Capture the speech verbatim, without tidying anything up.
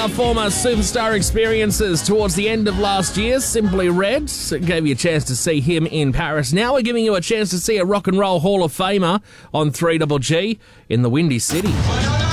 our former superstar experiences towards the end of last year. Simply Red gave you a chance to see him in Paris. Now we're giving you a chance to see a rock and roll Hall of Famer on three G G in the Windy City.